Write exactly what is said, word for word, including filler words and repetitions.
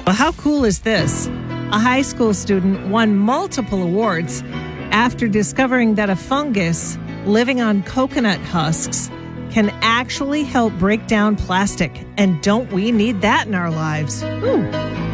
Well, how cool is this? A high school student won multiple awards after discovering that a fungus living on coconut husks can actually help break down plastic. And don't we need that in our lives? Ooh.